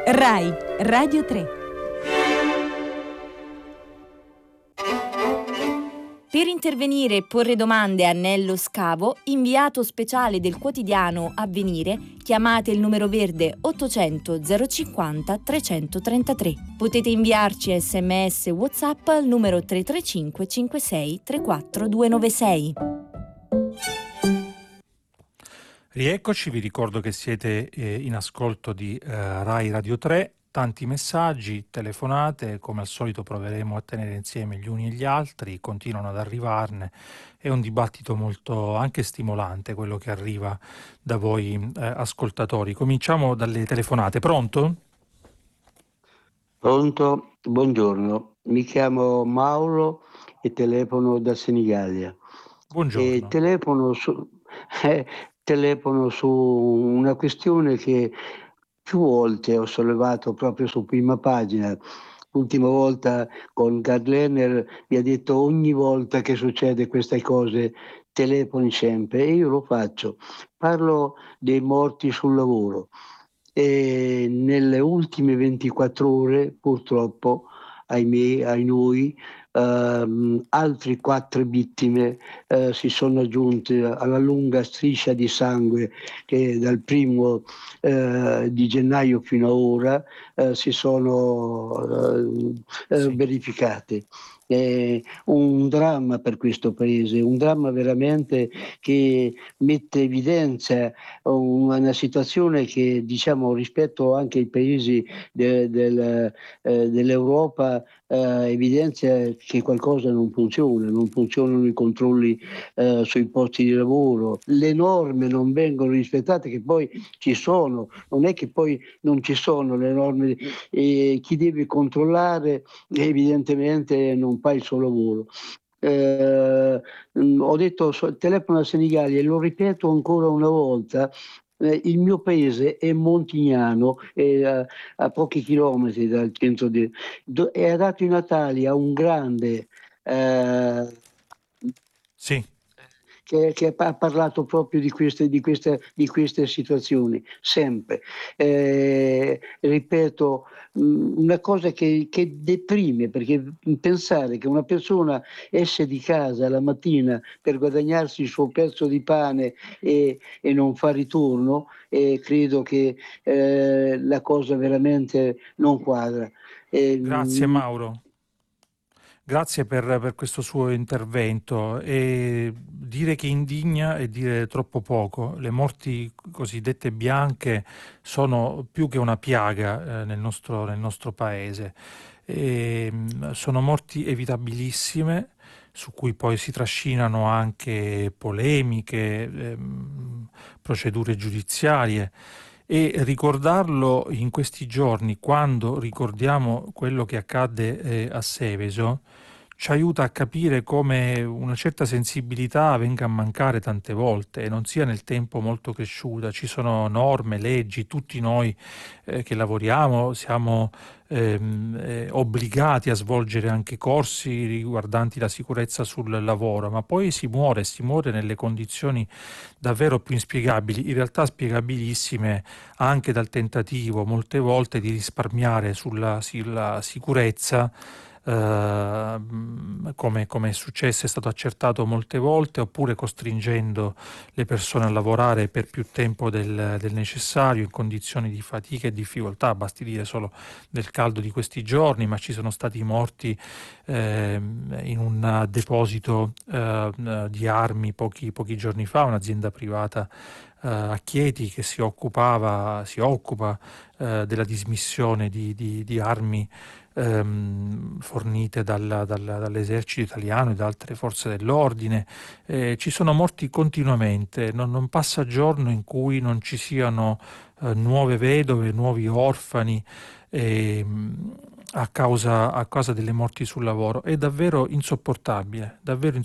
Rai Radio 3. Per intervenire e porre domande a Nello Scavo, inviato speciale del quotidiano Avvenire, chiamate il numero verde 800 050 333. Potete inviarci SMS WhatsApp al numero 335 56 34 296. Rieccoci, vi ricordo che siete in ascolto di Rai Radio 3, tanti messaggi, telefonate, come al solito proveremo a tenere insieme gli uni e gli altri, continuano ad arrivarne, è un dibattito molto anche stimolante quello che arriva da voi ascoltatori. Cominciamo dalle telefonate, pronto? Pronto? Buongiorno, mi chiamo Mauro e telefono da Senigallia. Buongiorno. Telefono su una questione che più volte ho sollevato proprio su Prima Pagina. L'ultima volta con Gerd Lerner mi ha detto ogni volta che succede queste cose telefoni sempre, e io lo faccio. Parlo dei morti sul lavoro. E nelle ultime 24 ore, purtroppo, ahimè, ai noi, altre 4 vittime si sono aggiunte alla lunga striscia di sangue che dal 1° di gennaio fino a ora si sono verificate. È un dramma per questo paese, un dramma veramente che mette in evidenza una situazione che, diciamo, rispetto anche ai paesi dell'Europa evidenzia che qualcosa non funziona, non funzionano i controlli sui posti di lavoro, le norme non vengono rispettate, che poi ci sono, non è che poi non ci sono le norme, chi deve controllare evidentemente non fa il suo lavoro. Ho detto telefono a Senigallia e lo ripeto ancora una volta. Il mio paese è Montignano, è a pochi chilometri dal centro è dato in Italia un grande Sì. che ha parlato proprio di queste situazioni, sempre. Ripeto, una cosa che deprime, perché pensare che una persona esce di casa la mattina per guadagnarsi il suo pezzo di pane e non fa ritorno, credo che la cosa veramente non quadra. Grazie Mauro. Grazie per questo suo intervento. E dire che indigna è dire troppo poco. Le morti cosiddette bianche sono più che una piaga nel nostro paese. Sono morti evitabilissime, su cui poi si trascinano anche polemiche, procedure giudiziarie. E ricordarlo in questi giorni, quando ricordiamo quello che accadde a Seveso, ci aiuta a capire come una certa sensibilità venga a mancare tante volte e non sia nel tempo molto cresciuta. Ci sono norme, leggi, tutti noi che lavoriamo siamo obbligati a svolgere anche corsi riguardanti la sicurezza sul lavoro, ma poi si muore nelle condizioni davvero più inspiegabili, in realtà spiegabilissime anche dal tentativo molte volte di risparmiare sulla sicurezza, come è successo, è stato accertato molte volte, oppure costringendo le persone a lavorare per più tempo del necessario in condizioni di fatica e difficoltà. Basti dire solo del caldo di questi giorni, ma ci sono stati morti in un deposito di armi pochi giorni fa, un'azienda privata a Chieti che si occupa della dismissione di armi fornite dall'esercito italiano e da altre forze dell'ordine. Ci sono morti continuamente, non passa giorno in cui non ci siano nuove vedove, nuovi orfani. a causa delle morti sul lavoro. È davvero insopportabile,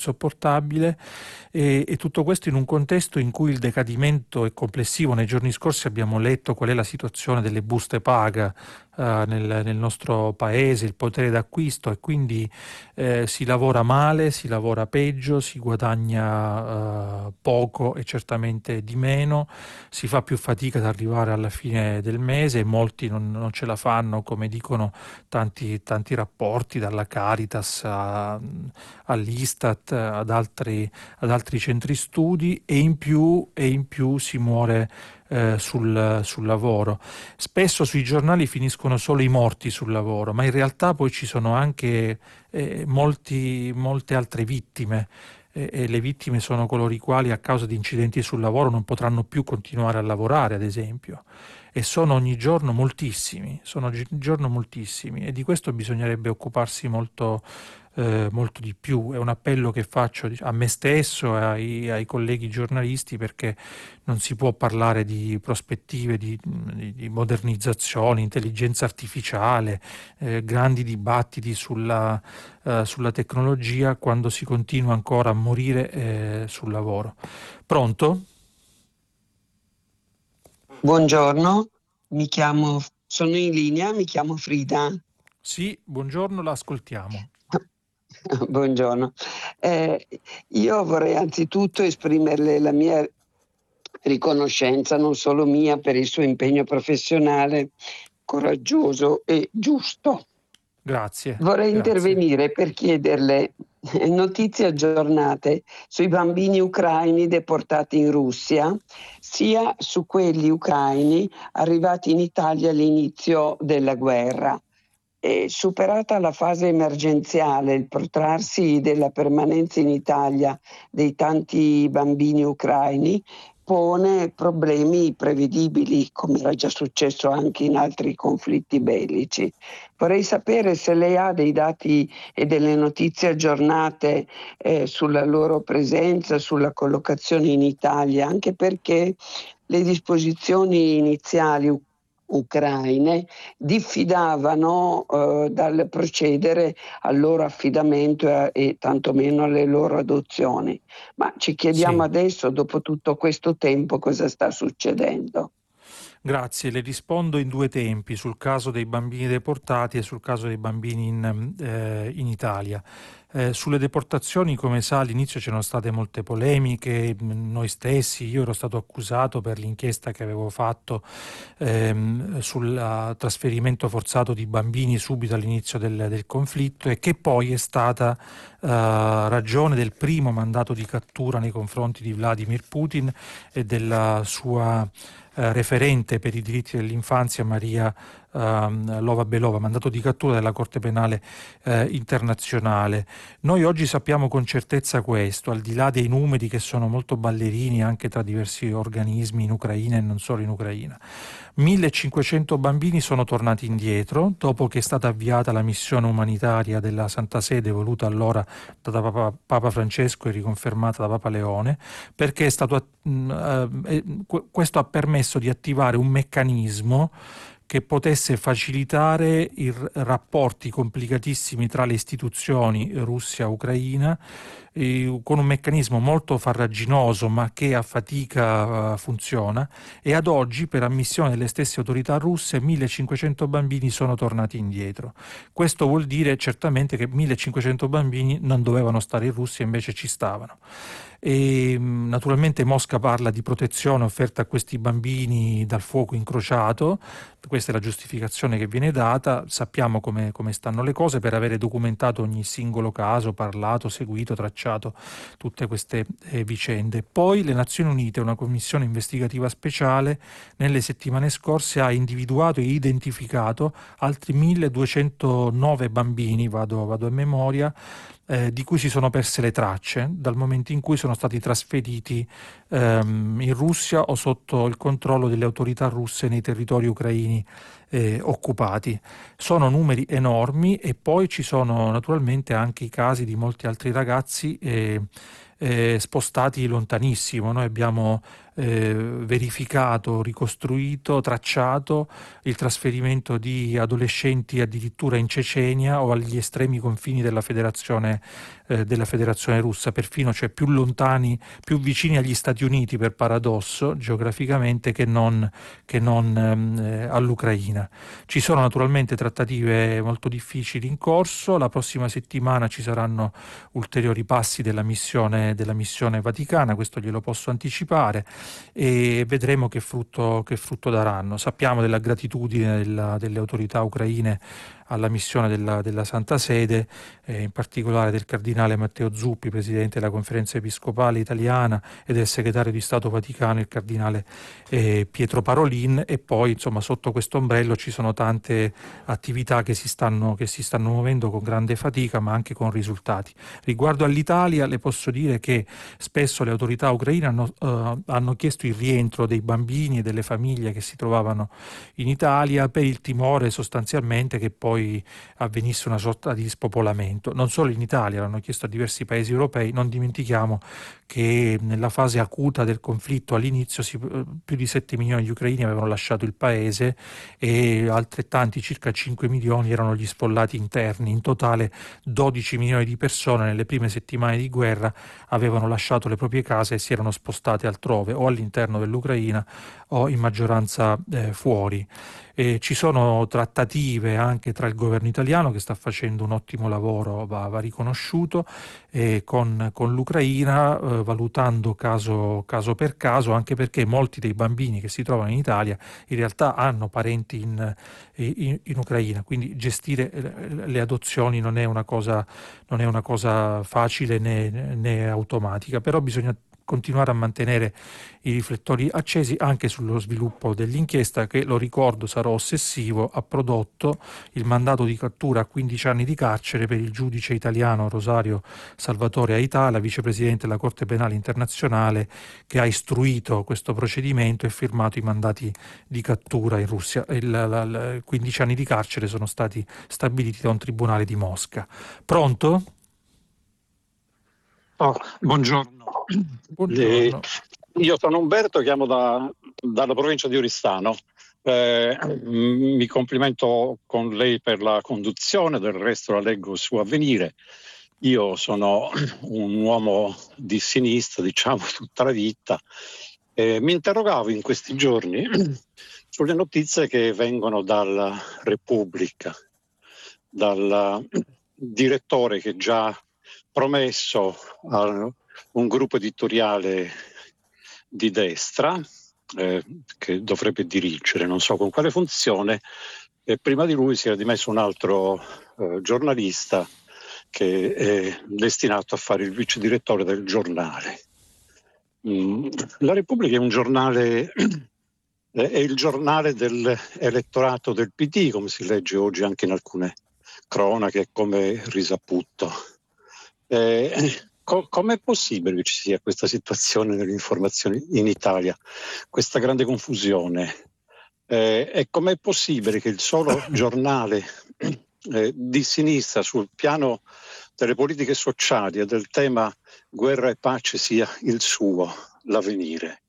e tutto questo in un contesto in cui il decadimento è complessivo. Nei giorni scorsi abbiamo letto qual è la situazione delle buste paga nel nostro paese, il potere d'acquisto, e quindi si lavora male, si lavora peggio, si guadagna poco e certamente di meno, si fa più fatica ad arrivare alla fine del mese, e molti non ce la fanno, come dicono tanti rapporti, dalla Caritas all'Istat, ad altri centri studi, e in più si muore sul lavoro. Spesso sui giornali finiscono solo i morti sul lavoro, ma in realtà poi ci sono anche molte altre vittime. E le vittime sono coloro i quali, a causa di incidenti sul lavoro, non potranno più continuare a lavorare, ad esempio. E sono ogni giorno moltissimi, e di questo bisognerebbe occuparsi molto di più. È un appello che faccio a me stesso e ai colleghi giornalisti, perché non si può parlare di prospettive di modernizzazione, intelligenza artificiale, grandi dibattiti sulla tecnologia, quando si continua ancora a morire sul lavoro. Pronto? Buongiorno, sono in linea, mi chiamo Frida. Sì, buongiorno, la ascoltiamo. Buongiorno. Io vorrei anzitutto esprimerle la mia riconoscenza, non solo mia, per il suo impegno professionale coraggioso e giusto. Grazie. Vorrei intervenire per chiederle notizie aggiornate sui bambini ucraini deportati in Russia, sia su quelli ucraini arrivati in Italia all'inizio della guerra. E superata la fase emergenziale, il protrarsi della permanenza in Italia dei tanti bambini ucraini pone problemi prevedibili, come era già successo anche in altri conflitti bellici. Vorrei sapere se lei ha dei dati e delle notizie aggiornate sulla loro presenza, sulla collocazione in Italia, anche perché le disposizioni iniziali ucraine diffidavano dal procedere al loro affidamento e tantomeno alle loro adozioni. Ma ci chiediamo adesso, dopo tutto questo tempo, cosa sta succedendo. Grazie, le rispondo in due tempi, sul caso dei bambini deportati e sul caso dei bambini in Italia. Sulle deportazioni, come sa, all'inizio c'erano state molte polemiche. Noi stessi, io ero stato accusato per l'inchiesta che avevo fatto sul trasferimento forzato di bambini subito all'inizio del conflitto, e che poi è stata ragione del primo mandato di cattura nei confronti di Vladimir Putin e della sua referente per i diritti dell'infanzia Maria Lvova-Belova, mandato di cattura della Corte Penale Internazionale. Noi oggi sappiamo con certezza questo, al di là dei numeri che sono molto ballerini anche tra diversi organismi in Ucraina e non solo in Ucraina. 1500 bambini sono tornati indietro dopo che è stata avviata la missione umanitaria della Santa Sede, voluta allora da Papa Francesco e riconfermata da Papa Leone, perché è stato, questo ha permesso di attivare un meccanismo che potesse facilitare i rapporti complicatissimi tra le istituzioni Russia-Ucraina, con un meccanismo molto farraginoso ma che a fatica funziona, e ad oggi, per ammissione delle stesse autorità russe, 1500 bambini sono tornati indietro. Questo vuol dire certamente che 1500 bambini non dovevano stare in Russia, invece ci stavano. E naturalmente Mosca parla di protezione offerta a questi bambini dal fuoco incrociato. Questa è la giustificazione che viene data. Sappiamo come stanno le cose, per avere documentato ogni singolo caso, parlato, seguito, tracciato tutte queste vicende. Poi le Nazioni Unite, una commissione investigativa speciale, nelle settimane scorse ha individuato e identificato altri 1209 bambini, vado a memoria, di cui si sono perse le tracce dal momento in cui sono stati trasferiti in Russia o sotto il controllo delle autorità russe nei territori ucraini occupati. Sono numeri enormi, e poi ci sono naturalmente anche i casi di molti altri ragazzi spostati lontanissimo. Noi abbiamo verificato, ricostruito, tracciato il trasferimento di adolescenti addirittura in Cecenia o agli estremi confini della Federazione russa, perfino cioè più lontani, più vicini agli Stati Uniti per paradosso geograficamente che non all'Ucraina. Ci sono naturalmente trattative molto difficili in corso, la prossima settimana ci saranno ulteriori passi della missione vaticana, questo glielo posso anticipare, e vedremo che frutto daranno. Sappiamo della gratitudine delle autorità ucraine alla missione della Santa Sede, in particolare del cardinale Matteo Zuppi, presidente della Conferenza Episcopale Italiana, e del segretario di Stato Vaticano, il cardinale Pietro Parolin, e poi insomma sotto questo ombrello ci sono tante attività che si stanno muovendo con grande fatica ma anche con risultati. Riguardo all'Italia le posso dire che spesso le autorità ucraine hanno chiesto il rientro dei bambini e delle famiglie che si trovavano in Italia per il timore sostanzialmente che poi avvenisse una sorta di spopolamento. Non solo in Italia, l'hanno chiesto a diversi paesi europei. Non dimentichiamo che nella fase acuta del conflitto all'inizio più di 7 milioni di ucraini avevano lasciato il paese e altrettanti, circa 5 milioni, erano gli sfollati interni. In totale 12 milioni di persone nelle prime settimane di guerra avevano lasciato le proprie case e si erano spostate altrove, o all'interno dell'Ucraina o in maggioranza fuori. Ci sono trattative anche tra il governo italiano, che sta facendo un ottimo lavoro, va riconosciuto, con l'Ucraina, valutando caso per caso, anche perché molti dei bambini che si trovano in Italia in realtà hanno parenti in Ucraina, quindi gestire le adozioni non è una cosa facile né automatica, però bisogna continuare a mantenere i riflettori accesi anche sullo sviluppo dell'inchiesta che, lo ricordo, sarò ossessivo, ha prodotto il mandato di cattura a 15 anni di carcere per il giudice italiano Rosario Salvatore Aitala, vicepresidente della Corte Penale Internazionale, che ha istruito questo procedimento e firmato i mandati di cattura in Russia. 15 anni di carcere sono stati stabiliti da un tribunale di Mosca. Pronto? Buongiorno. Buongiorno. Io sono Umberto, chiamo dalla provincia di Oristano. Mi complimento con lei per la conduzione, del resto la leggo su Avvenire. Io sono un uomo di sinistra, diciamo, tutta la vita. Mi interrogavo in questi giorni sulle notizie che vengono dalla Repubblica, dal direttore che già promesso a un gruppo editoriale di destra che dovrebbe dirigere, non so con quale funzione, e prima di lui si era dimesso un altro giornalista che è destinato a fare il vice direttore del giornale. La Repubblica è un giornale, è il giornale dell'elettorato del PD, come si legge oggi anche in alcune cronache, come risaputo. Com'è possibile che ci sia questa situazione nelle informazioni in Italia, questa grande confusione? E com'è possibile che il solo giornale di sinistra sul piano delle politiche sociali e del tema guerra e pace sia il suo, l'Avvenire?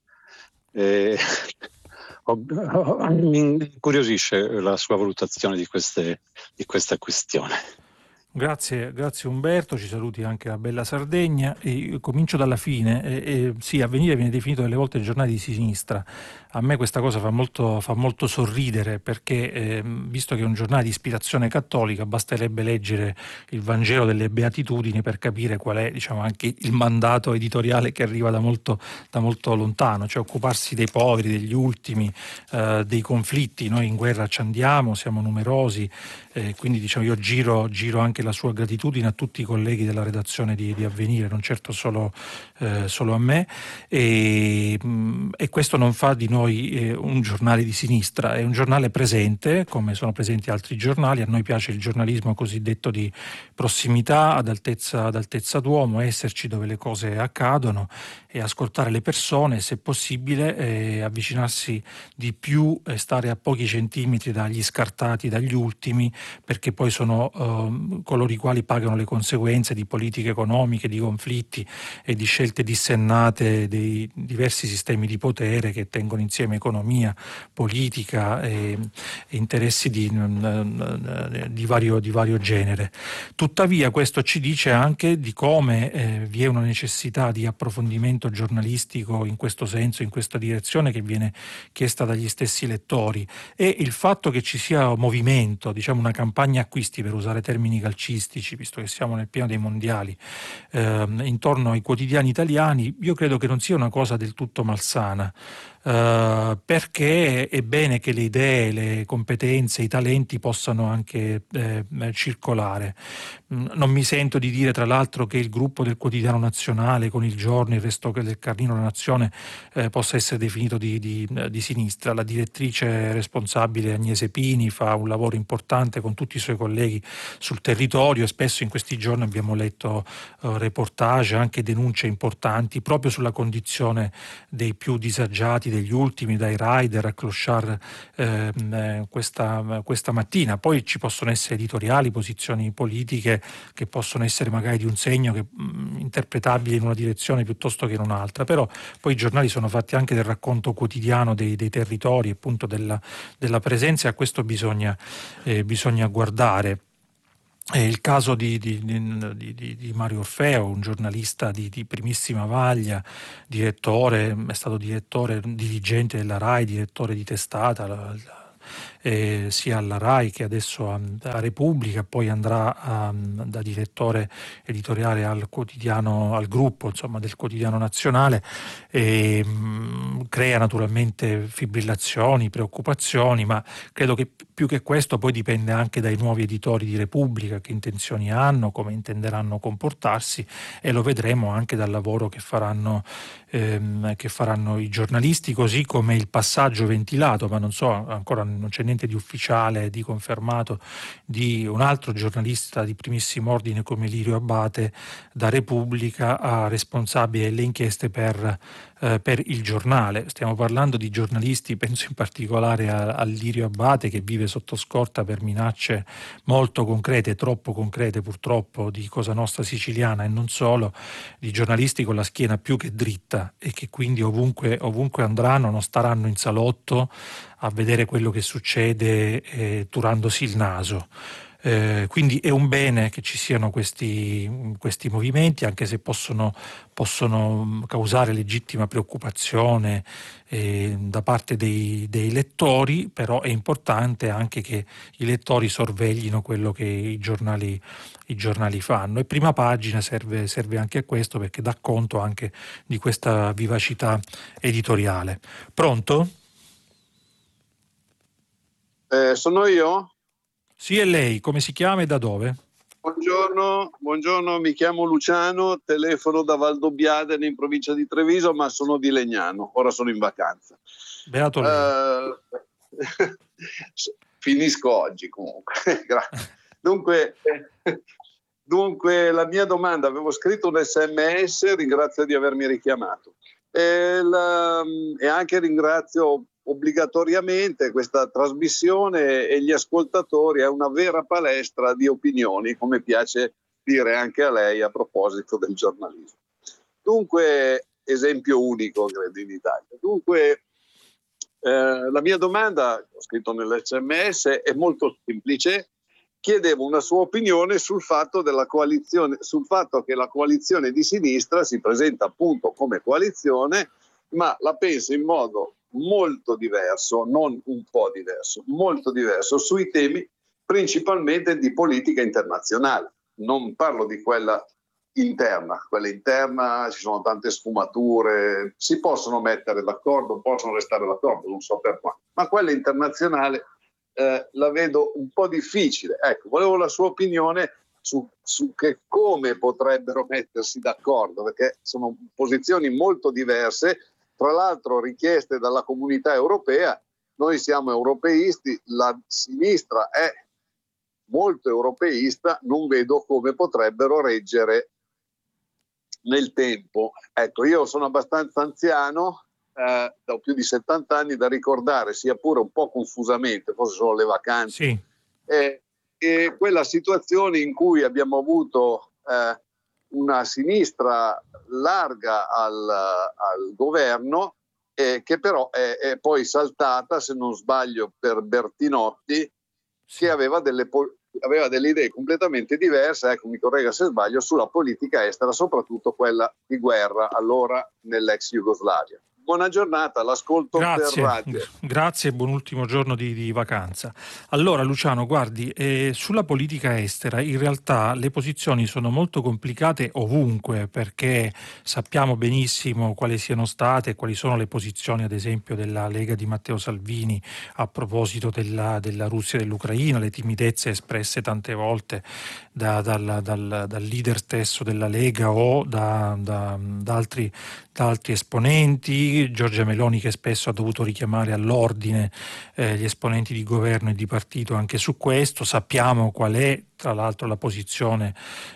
Mi incuriosisce la sua valutazione di questa questione. Grazie Umberto, ci saluti anche la bella Sardegna. E comincio dalla fine. Sì, Avvenire viene definito delle volte giornale di sinistra. A me questa cosa fa molto sorridere, perché visto che è un giornale di ispirazione cattolica, basterebbe leggere il Vangelo delle Beatitudini per capire qual è, diciamo, anche il mandato editoriale che arriva da molto lontano, cioè occuparsi dei poveri, degli ultimi, dei conflitti. Noi in guerra ci andiamo, siamo numerosi, quindi diciamo io giro anche la sua gratitudine a tutti i colleghi della redazione di Avvenire, non certo solo a me, e questo non fa di noi un giornale di sinistra, è un giornale presente, come sono presenti altri giornali. A noi piace il giornalismo cosiddetto di prossimità, ad altezza d'uomo, esserci dove le cose accadono e ascoltare le persone, se possibile avvicinarsi di più e stare a pochi centimetri dagli scartati, dagli ultimi, perché poi sono coloro i quali pagano le conseguenze di politiche economiche, di conflitti e di scelte dissennate dei diversi sistemi di potere che tengono insieme economia, politica e interessi di vario genere. Tuttavia questo ci dice anche di come vi è una necessità di approfondimento giornalistico in questo senso, in questa direzione, che viene chiesta dagli stessi lettori, e il fatto che ci sia un movimento, diciamo una campagna acquisti, per usare termini calcistici, visto che siamo nel pieno dei mondiali, intorno ai quotidiani italiani, io credo che non sia una cosa del tutto malsana. Perché è bene che le idee, le competenze, i talenti possano anche circolare. Non mi sento di dire, tra l'altro, che il gruppo del Quotidiano Nazionale, con Il Giorno, il Resto del Carlino, La Nazione, possa essere definito di sinistra. La direttrice responsabile, Agnese Pini, fa un lavoro importante con tutti i suoi colleghi sul territorio, e spesso in questi giorni abbiamo letto reportage, anche denunce importanti proprio sulla condizione dei più disagiati, degli ultimi, dai rider a clochard questa mattina. Poi ci possono essere editoriali, posizioni politiche che possono essere magari di un segno che interpretabile in una direzione piuttosto che in un'altra, però poi i giornali sono fatti anche del racconto quotidiano dei territori, appunto della presenza, e a questo bisogna guardare. Il caso di Mario Orfeo, un giornalista di primissima vaglia, direttore, è stato direttore, dirigente della RAI, direttore di testata, sia alla RAI che adesso a Repubblica, poi andrà da direttore editoriale al quotidiano, al gruppo, insomma, del Quotidiano Nazionale, e crea naturalmente fibrillazioni, preoccupazioni, ma credo che più che questo poi dipende anche dai nuovi editori di Repubblica, che intenzioni hanno, come intenderanno comportarsi, e lo vedremo anche dal lavoro che faranno i giornalisti, così come il passaggio ventilato, ma non so, ancora non c'è niente di ufficiale, di confermato, di un altro giornalista di primissimo ordine come Lirio Abbate da Repubblica a responsabile delle inchieste per il giornale. Stiamo parlando di giornalisti, penso in particolare a Lirio Abbate, che vive sotto scorta per minacce molto concrete, troppo concrete purtroppo, di Cosa Nostra siciliana e non solo, di giornalisti con la schiena più che dritta e che quindi ovunque andranno non staranno in salotto a vedere quello che succede turandosi il naso. Quindi è un bene che ci siano questi movimenti, anche se possono causare legittima preoccupazione da parte dei lettori, però è importante anche che i lettori sorveglino quello che i giornali fanno, e Prima Pagina serve anche a questo, perché dà conto anche di questa vivacità editoriale. Pronto? Sono io? Sì, è lei. Come si chiama e da dove? Buongiorno, mi chiamo Luciano, telefono da Valdobbiadene in provincia di Treviso, ma sono di Legnano, ora sono in vacanza. Beato lei. Finisco oggi comunque. Dunque, la mia domanda, avevo scritto un SMS, ringrazio di avermi richiamato e anche ringrazio obbligatoriamente questa trasmissione e gli ascoltatori. È una vera palestra di opinioni, come piace dire anche a lei a proposito del giornalismo. Dunque, esempio unico credo in Italia. Dunque, la mia domanda, ho scritto nell'SMS, è molto semplice. Chiedevo una sua opinione sul fatto che la coalizione di sinistra si presenta appunto come coalizione, ma la pensa in modo molto diverso, non un po' diverso, molto diverso sui temi principalmente di politica internazionale. Non parlo di quella interna ci sono tante sfumature, si possono mettere d'accordo, possono restare d'accordo, non so per quanto, ma quella internazionale la vedo un po' difficile. Ecco, volevo la sua opinione su che come potrebbero mettersi d'accordo, perché sono posizioni molto diverse, tra l'altro richieste dalla comunità europea. Noi siamo europeisti, la sinistra è molto europeista, non vedo come potrebbero reggere nel tempo. Ecco, io sono abbastanza anziano, da più di 70 anni, da ricordare, sia pure un po' confusamente, forse sono le vacanze, sì. e quella situazione in cui abbiamo avuto una sinistra larga al governo, che però è poi saltata, se non sbaglio, per Bertinotti, che aveva delle idee completamente diverse, ecco, mi corregga se sbaglio, sulla politica estera, soprattutto quella di guerra allora nell'ex Jugoslavia. Buona giornata, l'ascolto per radio. Grazie e buon ultimo giorno di vacanza. Allora Luciano, guardi, sulla politica estera in realtà le posizioni sono molto complicate ovunque, perché sappiamo benissimo quali siano state e quali sono le posizioni ad esempio della Lega di Matteo Salvini a proposito della Russia e dell'Ucraina, le timidezze espresse tante volte dal leader stesso della Lega o da altri esponenti, Giorgia Meloni che spesso ha dovuto richiamare all'ordine gli esponenti di governo e di partito anche su questo. Sappiamo qual è tra l'altro la posizione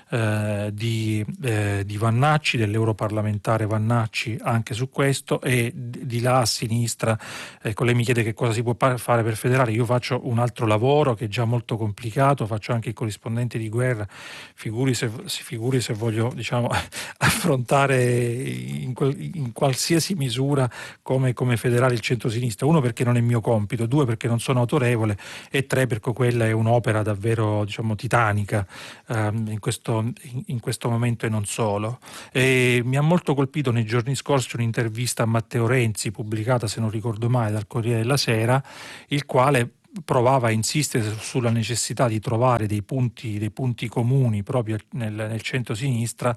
di Vannacci, dell'europarlamentare Vannacci anche su questo, e di là a sinistra, lei mi chiede che cosa si può fare per federare. Io faccio un altro lavoro che è già molto complicato, faccio anche il corrispondente di guerra, figuri se voglio, diciamo, affrontare in qualsiasi misura come federare il centro-sinistra. Uno, perché non è mio compito; due, perché non sono autorevole; e tre, perché quella è un'opera davvero, diciamo, titanica in questo momento e non solo. E mi ha molto colpito nei giorni scorsi un'intervista a Matteo Renzi pubblicata, se non ricordo male, dal Corriere della Sera, il quale provava a insistere sulla necessità di trovare dei punti comuni proprio nel centro-sinistra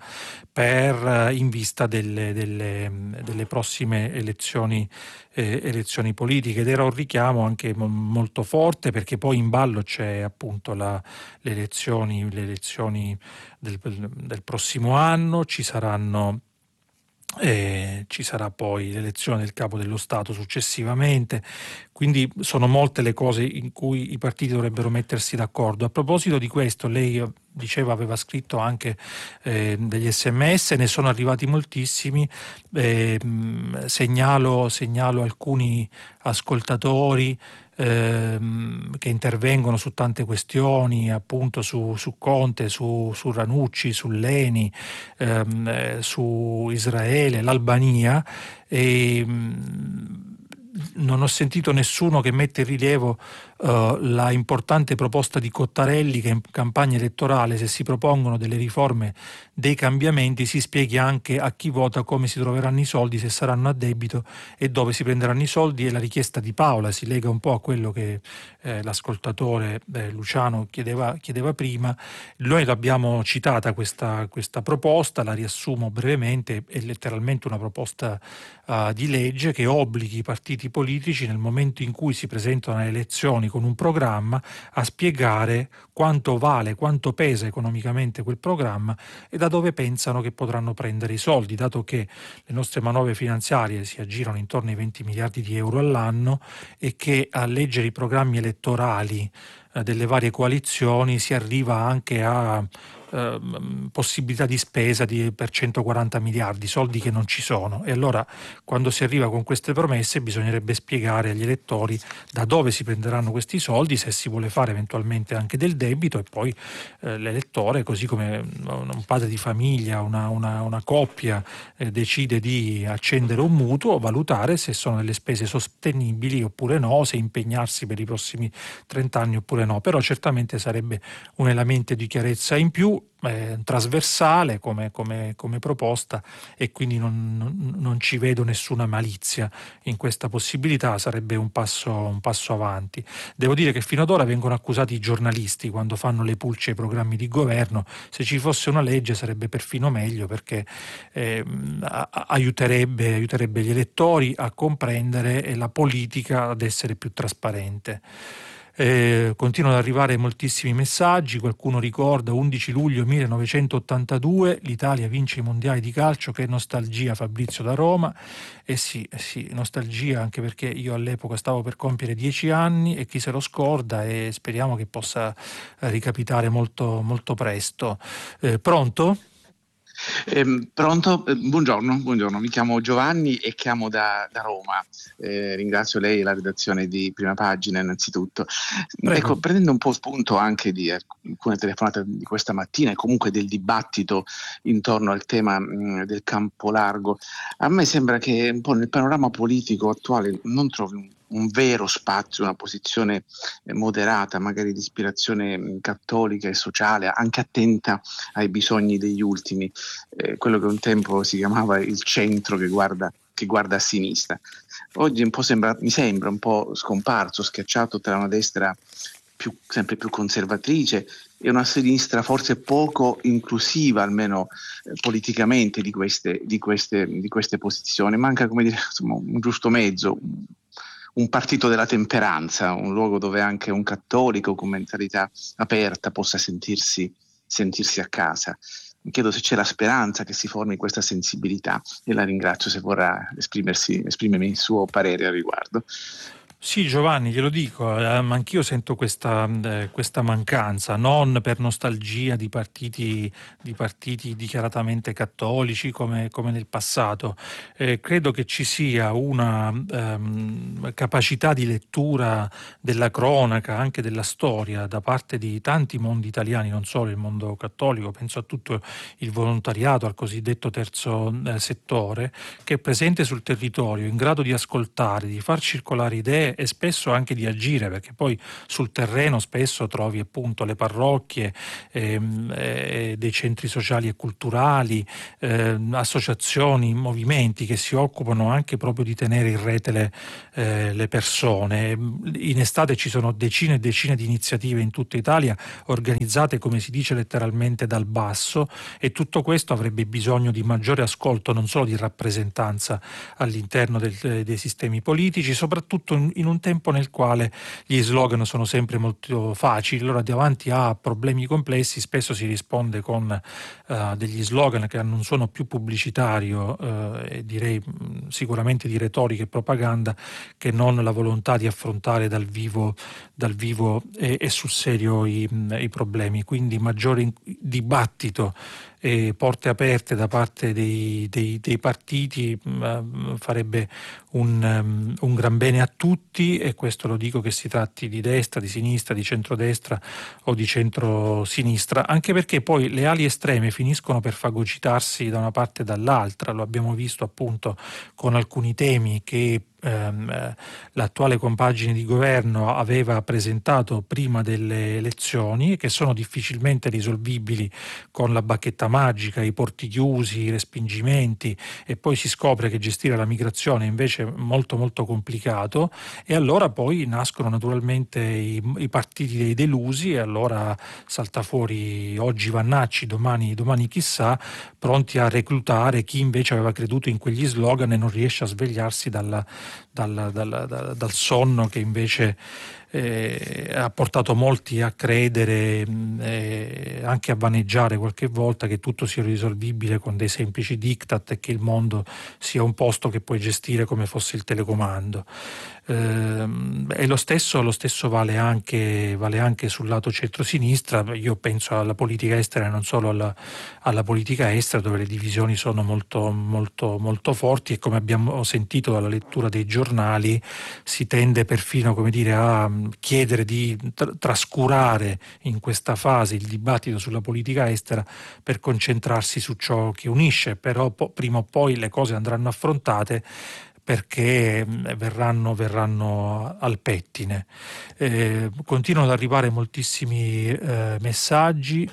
in vista delle prossime elezioni politiche, ed era un richiamo anche molto forte, perché poi in ballo c'è appunto le elezioni del prossimo anno, ci sarà poi l'elezione del capo dello Stato successivamente, quindi sono molte le cose in cui i partiti dovrebbero mettersi d'accordo. A proposito di questo, lei diceva aveva scritto anche degli SMS, ne sono arrivati moltissimi, segnalo alcuni ascoltatori che intervengono su tante questioni, appunto su Conte, su Ranucci, su Leni, su Israele, l'Albania, e non ho sentito nessuno che mette in rilievo la importante proposta di Cottarelli, che in campagna elettorale, se si propongono delle riforme, dei cambiamenti, si spieghi anche a chi vota come si troveranno i soldi, se saranno a debito e dove si prenderanno i soldi. E la richiesta di Paola si lega un po' a quello che l'ascoltatore Luciano chiedeva prima. Noi l'abbiamo citata questa proposta, la riassumo brevemente: è letteralmente una proposta di legge che obblighi i partiti politici, nel momento in cui si presentano alle elezioni con un programma, a spiegare quanto vale, quanto pesa economicamente quel programma e da dove pensano che potranno prendere i soldi, dato che le nostre manovre finanziarie si aggirano intorno ai 20 miliardi di euro all'anno e che a leggere i programmi elettorali delle varie coalizioni si arriva anche a possibilità di spesa per 140 miliardi, soldi che non ci sono. E allora, quando si arriva con queste promesse, bisognerebbe spiegare agli elettori da dove si prenderanno questi soldi, se si vuole fare eventualmente anche del debito, e poi l'elettore, così come un padre di famiglia, una coppia decide di accendere un mutuo, valutare se sono delle spese sostenibili oppure no, se impegnarsi per i prossimi 30 anni oppure no. Però certamente sarebbe un elemento di chiarezza in più, trasversale come proposta, e quindi non ci vedo nessuna malizia in questa possibilità. Sarebbe un passo avanti. Devo dire che fino ad ora vengono accusati i giornalisti quando fanno le pulce ai programmi di governo. Se ci fosse una legge sarebbe perfino meglio, perché aiuterebbe gli elettori a comprendere la politica, ad essere più trasparente. Continuano ad arrivare moltissimi messaggi. Qualcuno ricorda 11 luglio 1982, l'Italia vince i mondiali di calcio, che nostalgia, Fabrizio da Roma. Sì, nostalgia, anche perché io all'epoca stavo per compiere 10 anni e chi se lo scorda, e speriamo che possa ricapitare molto, molto presto. Pronto? Pronto? Buongiorno, mi chiamo Giovanni e chiamo da Roma. Ringrazio lei e la redazione di Prima Pagina innanzitutto. Prego. Ecco, prendendo un po' spunto anche di alcune telefonate di questa mattina e comunque del dibattito intorno al tema del campo largo, a me sembra che un po' nel panorama politico attuale non trovi un vero spazio, una posizione moderata, magari di ispirazione cattolica e sociale, anche attenta ai bisogni degli ultimi, quello che un tempo si chiamava il centro che guarda a sinistra. Oggi mi sembra un po' scomparso, schiacciato tra una destra sempre più conservatrice e una sinistra forse poco inclusiva, almeno politicamente, di queste posizioni. Manca, come dire, insomma, un giusto mezzo, un partito della temperanza, un luogo dove anche un cattolico con mentalità aperta possa sentirsi a casa. Mi chiedo se c'è la speranza che si formi questa sensibilità e la ringrazio se vorrà esprimermi il suo parere al riguardo. Sì, Giovanni, glielo dico, ma anch'io sento questa mancanza, non per nostalgia di partiti dichiaratamente cattolici come nel passato. Credo che ci sia una capacità di lettura della cronaca, anche della storia, da parte di tanti mondi italiani, non solo il mondo cattolico, penso a tutto il volontariato, al cosiddetto terzo settore, che è presente sul territorio, in grado di ascoltare, di far circolare idee e spesso anche di agire, perché poi sul terreno spesso trovi appunto le parrocchie, dei centri sociali e culturali, associazioni, movimenti che si occupano anche proprio di tenere in rete le persone. In estate ci sono decine e decine di iniziative in tutta Italia organizzate, come si dice letteralmente, dal basso, e tutto questo avrebbe bisogno di maggiore ascolto, non solo di rappresentanza all'interno dei sistemi politici, soprattutto in un tempo nel quale gli slogan sono sempre molto facili. Allora, davanti a problemi complessi spesso si risponde con degli slogan che hanno un suono più pubblicitario e direi sicuramente di retorica e propaganda, che non la volontà di affrontare dal vivo e sul serio i problemi. Quindi maggiore dibattito e porte aperte da parte dei partiti farebbe un gran bene a tutti, e questo lo dico che si tratti di destra, di sinistra, di centrodestra o di centrosinistra, anche perché poi le ali estreme finiscono per fagocitarsi da una parte e dall'altra. Lo abbiamo visto appunto con alcuni temi che l'attuale compagine di governo aveva presentato prima delle elezioni e che sono difficilmente risolvibili con la bacchetta magica, i porti chiusi, i respingimenti, e poi si scopre che gestire la migrazione è invece molto molto complicato, e allora poi nascono naturalmente i partiti dei delusi, e allora salta fuori oggi Vannacci, domani chissà, pronti a reclutare chi invece aveva creduto in quegli slogan e non riesce a svegliarsi dal sonno che invece ha portato molti a credere, anche a vaneggiare qualche volta, che tutto sia risolvibile con dei semplici diktat e che il mondo sia un posto che puoi gestire come fosse il telecomando. E lo stesso vale anche sul lato centrosinistra. Io penso alla politica estera e non solo alla politica estera, dove le divisioni sono molto molto molto forti, e come abbiamo sentito dalla lettura dei giornali si tende perfino, come dire, a chiedere di trascurare in questa fase il dibattito sulla politica estera per concentrarsi su ciò che unisce. Però prima o poi le cose andranno affrontate, perché verranno al pettine. Continuano ad arrivare moltissimi messaggi.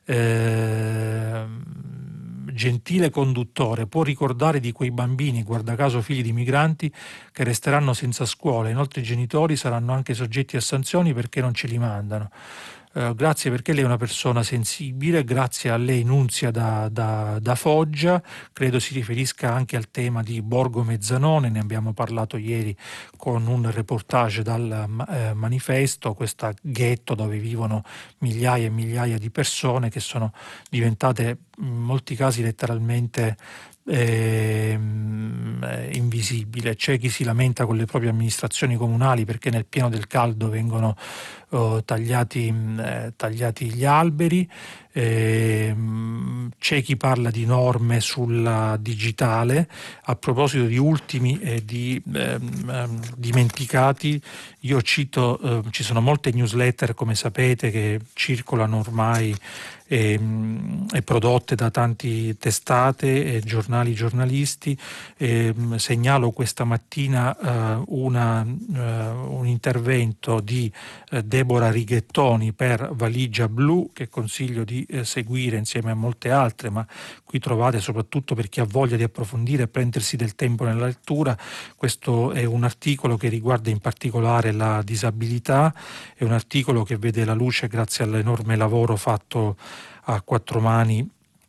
Gentile conduttore, può ricordare di quei bambini, guarda caso figli di migranti, che resteranno senza scuola? Inoltre i genitori saranno anche soggetti a sanzioni perché non ce li mandano. Grazie, perché lei è una persona sensibile. Grazie a lei, Nunzia da Foggia. Credo si riferisca anche al tema di Borgo Mezzanone, ne abbiamo parlato ieri con un reportage dal Manifesto, questo ghetto dove vivono migliaia e migliaia di persone che sono diventate in molti casi letteralmente invisibile. C'è chi si lamenta con le proprie amministrazioni comunali perché nel pieno del caldo vengono tagliati gli alberi, C'è chi parla di norme sulla digitale. A proposito di ultimi e di dimenticati, io cito, ci sono molte newsletter, come sapete, che circolano ormai e prodotte da tanti testate e giornalisti. Segnalo questa mattina un intervento di Deborah Righettoni per Valigia Blu, che consiglio di seguire insieme a molte altre, ma qui trovate, soprattutto per chi ha voglia di approfondire e prendersi del tempo nella lettura, questo è un articolo che riguarda in particolare la disabilità, è un articolo che vede la luce grazie all'enorme lavoro fatto a quattro mani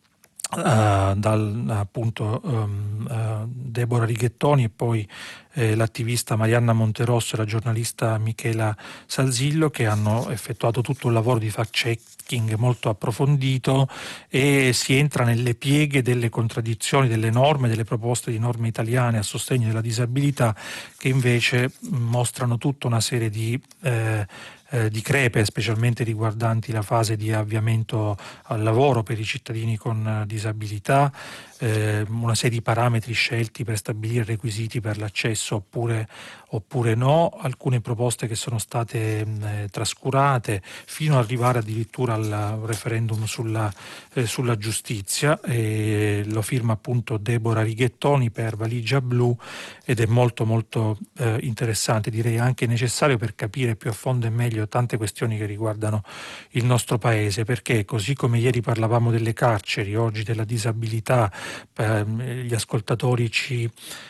Deborah Righettoni e poi l'attivista Marianna Monterosso e la giornalista Michela Salzillo, che hanno effettuato tutto un lavoro di fact-checking molto approfondito, e si entra nelle pieghe delle contraddizioni delle norme, delle proposte di norme italiane a sostegno della disabilità, che invece mostrano tutta una serie di crepe, specialmente riguardanti la fase di avviamento al lavoro per i cittadini con disabilità, una serie di parametri scelti per stabilire requisiti per l'accesso oppure no, alcune proposte che sono state trascurate, fino ad arrivare addirittura al referendum sulla giustizia. Lo firma appunto Deborah Righettoni per Valigia Blu, ed è molto molto interessante, direi anche necessario, per capire più a fondo e meglio tante questioni che riguardano il nostro paese, perché così come ieri parlavamo delle carceri, oggi della disabilità, gli ascoltatori ci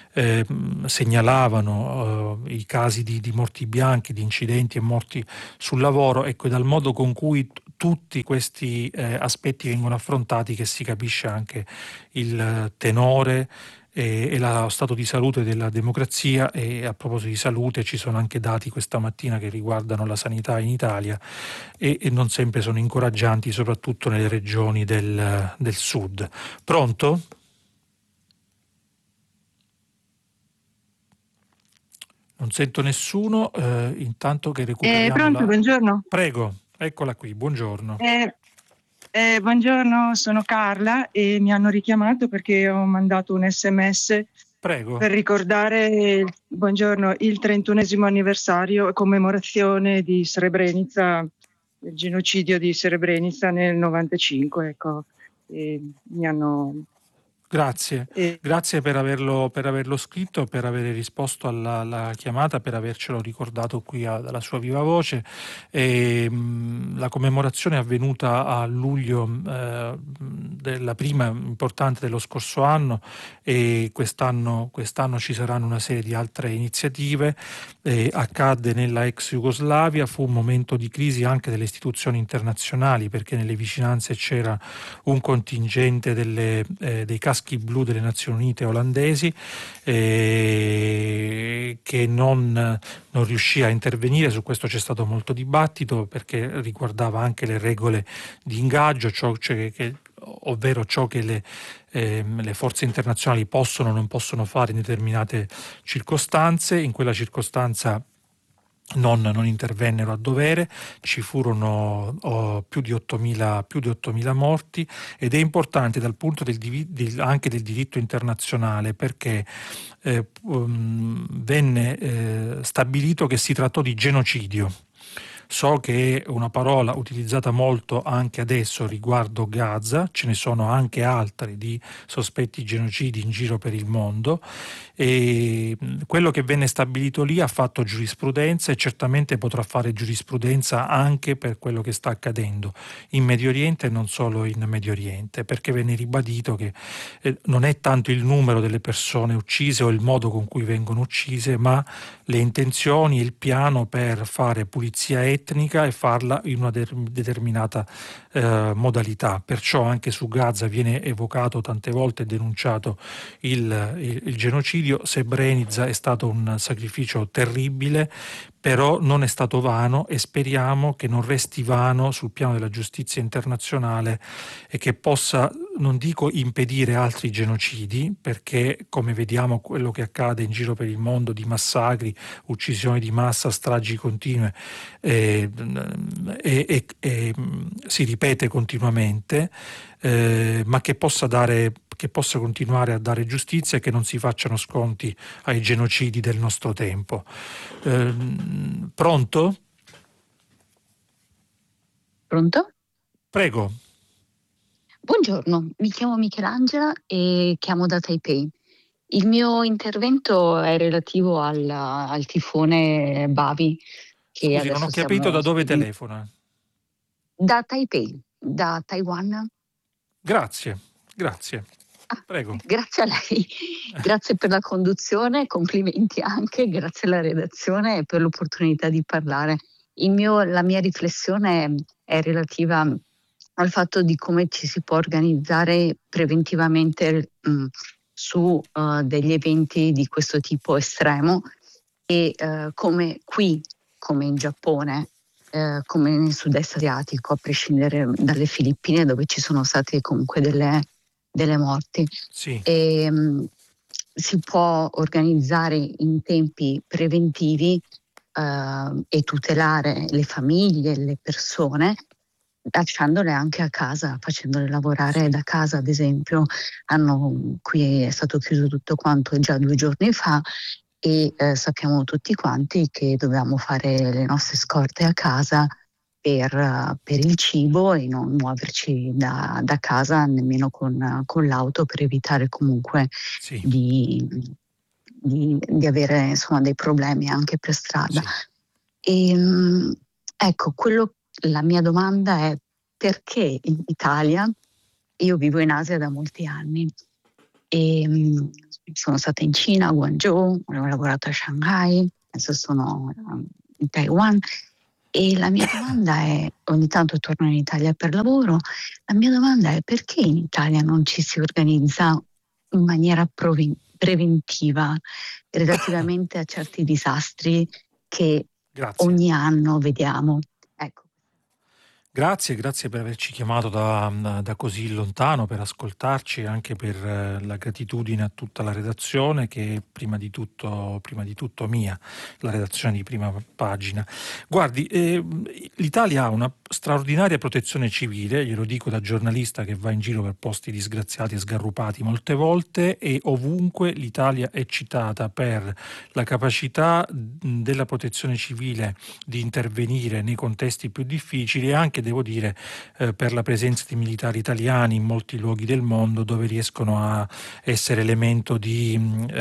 segnalavano i casi di morti bianche, di incidenti e morti sul lavoro. Ecco, dal modo con cui tutti questi aspetti vengono affrontati che si capisce anche il tenore e lo stato di salute della democrazia. E a proposito di salute, ci sono anche dati questa mattina che riguardano la sanità in Italia e non sempre sono incoraggianti, soprattutto nelle regioni del sud. Pronto? Non sento nessuno, intanto che recuperiamo pronto, buongiorno. Prego, eccola qui, buongiorno. Buongiorno, sono Carla e mi hanno richiamato perché ho mandato un SMS. Prego. Per ricordare buongiorno, il 31esimo anniversario e commemorazione di Srebrenica, del genocidio di Srebrenica nel 95. Ecco, mi hanno... Grazie per averlo scritto, per aver risposto alla chiamata, per avercelo ricordato qui dalla sua viva voce. La commemorazione è avvenuta a luglio, della prima importante dello scorso anno, e quest'anno ci saranno una serie di altre iniziative. Accadde nella ex Jugoslavia, fu un momento di crisi anche delle istituzioni internazionali, perché nelle vicinanze c'era un contingente dei caschi blu delle Nazioni Unite olandesi che non riuscì a intervenire. Su questo c'è stato molto dibattito, perché riguardava anche le regole di ingaggio, ovvero ciò che le forze internazionali possono o non possono fare in determinate circostanze. In quella circostanza non intervennero a dovere, ci furono più di 8.000 morti, ed è importante dal punto anche del diritto internazionale, perché venne stabilito che si trattò di genocidio. So che è una parola utilizzata molto anche adesso riguardo Gaza, ce ne sono anche altri di sospetti genocidi in giro per il mondo, e quello che venne stabilito lì ha fatto giurisprudenza e certamente potrà fare giurisprudenza anche per quello che sta accadendo in Medio Oriente, e non solo in Medio Oriente, perché venne ribadito che non è tanto il numero delle persone uccise o il modo con cui vengono uccise, ma le intenzioni e il piano per fare pulizia etnica e farla in una determinata modalità. Perciò anche su Gaza viene evocato tante volte e denunciato il genocidio. Srebrenica è stato un sacrificio terribile, però non è stato vano e speriamo che non resti vano sul piano della giustizia internazionale e che possa, non dico impedire altri genocidi, perché come vediamo quello che accade in giro per il mondo di massacri, uccisioni di massa, stragi continue si ripete continuamente, ma che possa continuare a dare giustizia e che non si facciano sconti ai genocidi del nostro tempo. Pronto? Pronto? Prego. Buongiorno, mi chiamo Michelangela e chiamo da Taipei. Il mio intervento è relativo al tifone Bavi, che Scusi, non adesso ho capito da dove telefona. Da Taipei, da Taiwan. Grazie. Prego. Grazie a lei, grazie per la conduzione, complimenti anche, grazie alla redazione e per l'opportunità di parlare. La mia riflessione è relativa al fatto di come ci si può organizzare preventivamente su degli eventi di questo tipo estremo e come qui, come in Giappone, come nel sud-est asiatico, a prescindere dalle Filippine dove ci sono state comunque delle morti. Sì. Si può organizzare in tempi preventivi e tutelare le famiglie, le persone, lasciandole anche a casa, facendole lavorare da casa. Ad esempio, qui è stato chiuso tutto quanto già 2 giorni fa e sappiamo tutti quanti che dobbiamo fare le nostre scorte a casa per il cibo e non muoverci da casa nemmeno con l'auto, per evitare comunque sì. di avere insomma dei problemi anche per strada. Sì. Ecco, la mia domanda è: perché in Italia, io vivo in Asia da molti anni e sono stata in Cina, a Guangzhou, ho lavorato a Shanghai, adesso sono in Taiwan. E la mia domanda è, ogni tanto torno in Italia per lavoro, la mia domanda è: perché in Italia non ci si organizza in maniera preventiva relativamente a certi disastri che ogni anno vediamo? Ecco. Grazie per averci chiamato da così lontano, per ascoltarci e anche per la gratitudine a tutta la redazione, che è prima di tutto mia, la redazione di Prima Pagina. Guardi, l'Italia ha una straordinaria protezione civile, glielo dico da giornalista che va in giro per posti disgraziati e sgarrupati molte volte, e ovunque l'Italia è citata per la capacità della protezione civile di intervenire nei contesti più difficili e anche, devo dire, per la presenza di militari italiani in molti luoghi del mondo dove riescono a essere elemento di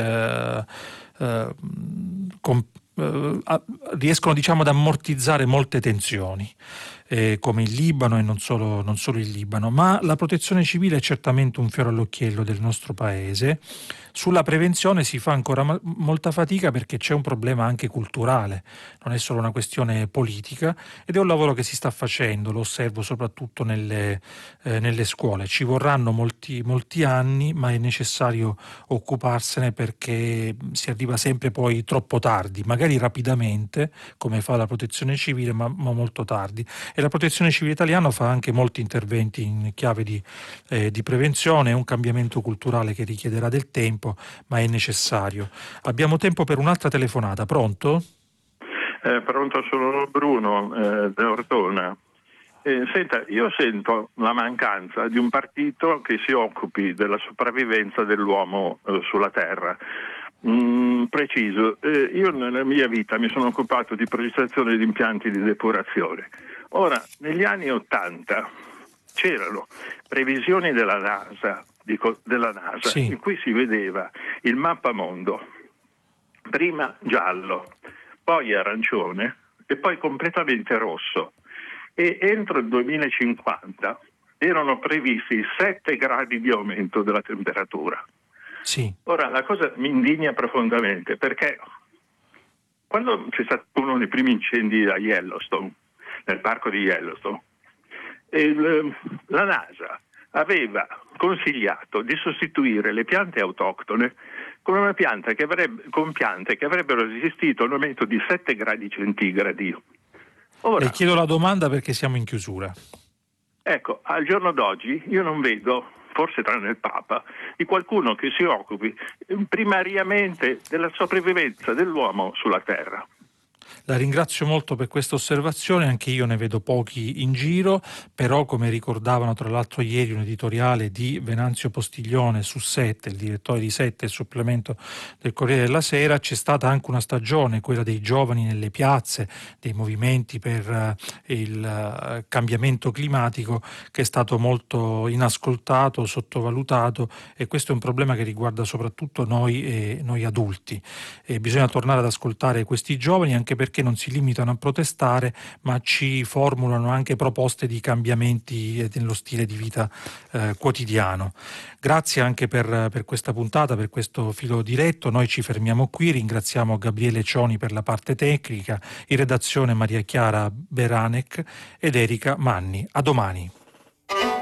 riescono, diciamo, ad ammortizzare molte tensioni, come il Libano e non solo il Libano. Ma la protezione civile è certamente un fiore all'occhiello del nostro paese. Sulla prevenzione si fa ancora molta fatica perché c'è un problema anche culturale, non è solo una questione politica, ed è un lavoro che si sta facendo, lo osservo soprattutto nelle scuole. Ci vorranno molti anni, ma è necessario occuparsene perché si arriva sempre poi troppo tardi, magari rapidamente come fa la protezione civile, ma molto tardi. E la protezione civile italiana fa anche molti interventi in chiave di prevenzione, è un cambiamento culturale che richiederà del tempo, ma è necessario. Abbiamo tempo per un'altra telefonata. Pronto? Pronto, sono Bruno da Ortona. Senta, io sento la mancanza di un partito che si occupi della sopravvivenza dell'uomo sulla Terra. Preciso, io nella mia vita mi sono occupato di progettazione di impianti di depurazione. Ora, negli anni '80 c'erano previsioni della NASA, sì, in cui si vedeva il mappamondo, prima giallo, poi arancione e poi completamente rosso. E entro il 2050 erano previsti 7 gradi di aumento della temperatura. Sì. Ora, la cosa mi indigna profondamente, perché quando c'è stato uno dei primi incendi a Yellowstone, nel parco di Yellowstone, la NASA aveva consigliato di sostituire le piante autoctone come una pianta con piante che avrebbero resistito a un aumento di 7 gradi centigradi. Ora, le chiedo la domanda perché siamo in chiusura. Ecco, al giorno d'oggi io non vedo, forse tranne il Papa, di qualcuno che si occupi primariamente della sopravvivenza dell'uomo sulla Terra. La ringrazio molto per questa osservazione, anche io ne vedo pochi in giro, però come ricordavano tra l'altro ieri un editoriale di Venanzio Postiglione su 7, il direttore di 7, il supplemento del Corriere della Sera, c'è stata anche una stagione, quella dei giovani nelle piazze, dei movimenti per il cambiamento climatico, che è stato molto inascoltato, sottovalutato, e questo è un problema che riguarda soprattutto noi adulti. Bisogna tornare ad ascoltare questi giovani, anche perché non si limitano a protestare, ma ci formulano anche proposte di cambiamenti nello stile di vita quotidiano. Grazie anche per questa puntata, per questo filo diretto. Noi ci fermiamo qui, ringraziamo Gabriele Cioni per la parte tecnica, in redazione Maria Chiara Beranec ed Erika Manni. A domani.